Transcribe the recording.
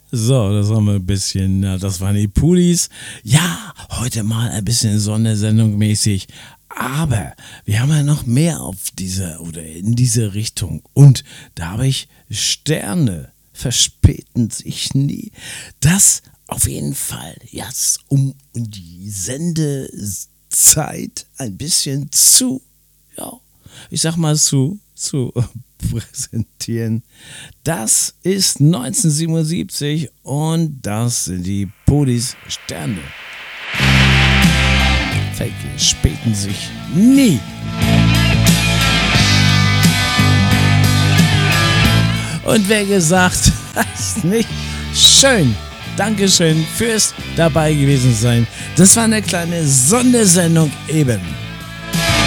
So, das haben wir ein bisschen, das waren die Pudis. Ja, heute mal ein bisschen Sondersendung mäßig. Aber wir haben ja noch mehr auf diese oder in diese Richtung. Und da habe ich Sterne verspäten sich nie. Das auf jeden Fall jetzt um die Sendezeit ein bisschen ich sag mal zu präsentieren. Das ist 1977 und das sind die Pudis Sterne. Verspäten sich nie. Und wer gesagt hat, nicht schön. Dankeschön fürs dabei gewesen sein. Das war eine kleine Sondersendung eben.